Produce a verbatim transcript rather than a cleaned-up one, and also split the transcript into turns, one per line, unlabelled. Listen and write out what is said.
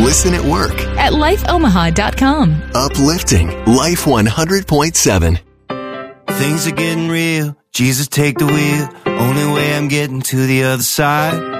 Listen at work.
At life omaha dot com.
Uplifting Life one hundred point seven.
Things are getting real. Jesus, take the wheel. Only way I'm getting to the other side.